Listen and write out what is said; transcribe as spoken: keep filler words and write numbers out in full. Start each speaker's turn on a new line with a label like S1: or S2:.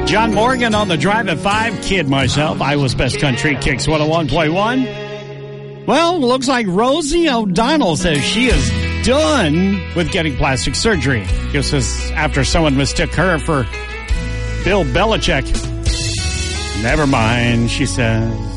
S1: John Morgan on the Drive at five. Kid myself. Iowa's Best Country Kicks one oh one point one. Well, looks like Rosie O'Donnell says she is done with getting plastic surgery. This is after someone mistook her for Bill Belichick. Never mind, she says.